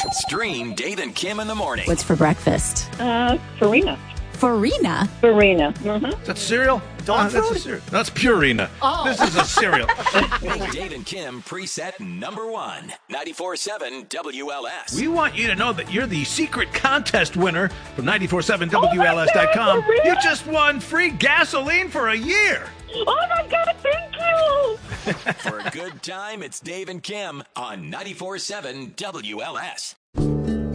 Stream Dave and Kim in the morning. What's for breakfast? Farina. Farina? Farina. Mm-hmm. Is that cereal? Dog That's food? a cereal. That's Purina. Oh. This is a cereal. Make Dave and Kim preset number 1. 94.7 WLS. We want you to know that you're the secret contest winner from 947WLS.com. for real? You just won free gasoline for a year. Oh, my God, thank you. For a good time, it's Dave and Kim on 94.7 WLS.